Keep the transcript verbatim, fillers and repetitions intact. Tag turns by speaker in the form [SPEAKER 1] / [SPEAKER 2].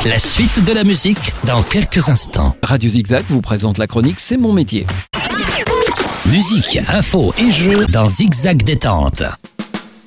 [SPEAKER 1] La suite de la musique dans quelques instants.
[SPEAKER 2] Radio Zigzag vous présente la chronique C'est mon métier.
[SPEAKER 1] Musique, info et jeux dans Zigzag Détente.